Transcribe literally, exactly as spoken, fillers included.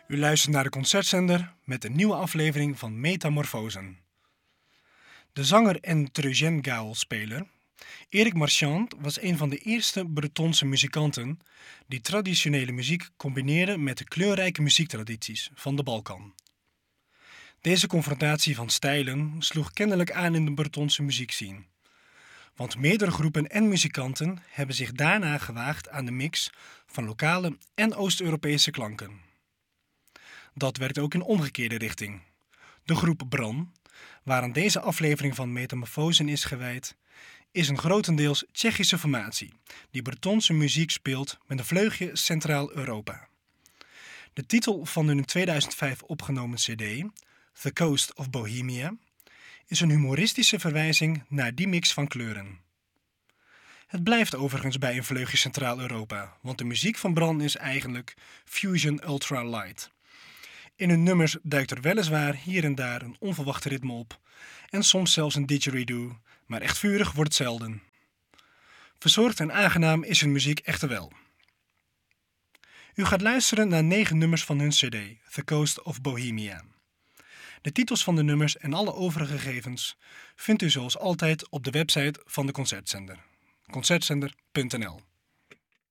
U luistert naar de Concertzender met een nieuwe aflevering van Metamorfosen. De zanger en Treujengao-speler Erik Marchand was een van de eerste Bretonse muzikanten die traditionele muziek combineerde met de kleurrijke muziektradities van de Balkan. Deze confrontatie van stijlen sloeg kennelijk aan in de Bretonse muziekscene, want meerdere groepen en muzikanten hebben zich daarna gewaagd aan de mix van lokale en Oost-Europese klanken. Dat werkt ook in omgekeerde richting. De groep Bran, waaraan deze aflevering van Metamorfosen is gewijd, is een grotendeels Tsjechische formatie die Bretonse muziek speelt met een vleugje Centraal-Europa. De titel van hun in tweeduizend vijf opgenomen cd, The Coast of Bohemia, is een humoristische verwijzing naar die mix van kleuren. Het blijft overigens bij een vleugje Centraal-Europa, want de muziek van Bran is eigenlijk fusion ultra-light. In hun nummers duikt er weliswaar hier en daar een onverwacht ritme op en soms zelfs een didgeridoo, maar echt vurig wordt het zelden. Verzorgd en aangenaam is hun muziek echter wel. U gaat luisteren naar negen nummers van hun cd, The Coast of Bohemia. De titels van de nummers en alle overige gegevens vindt u zoals altijd op de website van de Concertzender, concertzender punt n l.